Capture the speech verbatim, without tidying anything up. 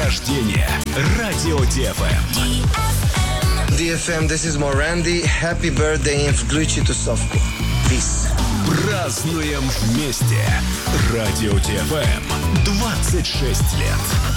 рождения. Радио ди эф эм. ди эф эм, this is Morandi. Happy birthday и включи тусовку. Peace. Празднуем вместе. Радио ди эф эм. двадцать шесть лет.